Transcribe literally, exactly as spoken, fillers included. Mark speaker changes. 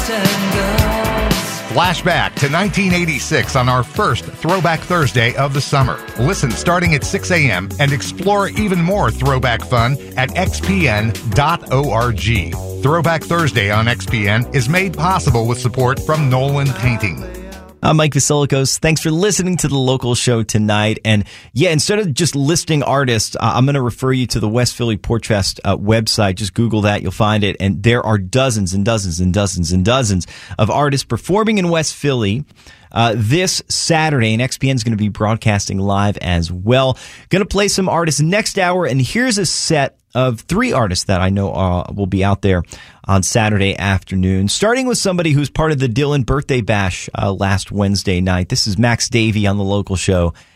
Speaker 1: and girls.
Speaker 2: Flashback to nineteen eighty-six on our first Throwback Thursday of the summer. Listen starting at six a.m. and explore even more throwback fun at x p n dot org. Throwback Thursday on X P N is made possible with support from Nolan Painting.
Speaker 3: I'm Mike Vasilikos. Thanks for listening to the local show tonight. And yeah, instead of just listing artists, uh, I'm going to refer you to the West Philly Porch Fest uh, website. Just Google that. You'll find it. And there are dozens and dozens and dozens and dozens of artists performing in West Philly Uh, this Saturday, and X P N is going to be broadcasting live as well. Going to play some artists next hour, and here's a set of three artists that I know uh, will be out there on Saturday afternoon, starting with somebody who's part of the Dylan Birthday Bash uh, last Wednesday night. This is Max Davey on the local show